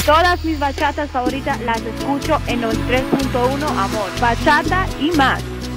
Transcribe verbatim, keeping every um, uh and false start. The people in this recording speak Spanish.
Todas mis bachatas favoritas las escucho en los tres punto uno Amor. Bachata y más.